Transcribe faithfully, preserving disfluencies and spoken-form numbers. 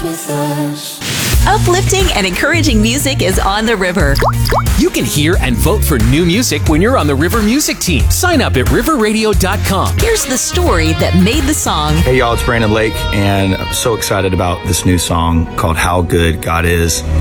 with us. Uplifting and encouraging music is on the river. You can hear and vote for new music when you're on the River Music team. Sign up at river radio dot com. Here's the story that made the song. Hey y'all, it's Brandon Lake, and I'm so excited about this new song called How Good God Is.